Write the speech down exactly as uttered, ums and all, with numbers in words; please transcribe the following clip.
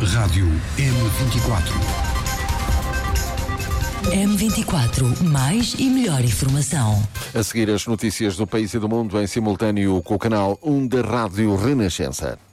Rádio M vinte e quatro. M vinte e quatro, mais e melhor informação. A seguir as notícias do país e do mundo em simultâneo com o canal um da Rádio Renascença.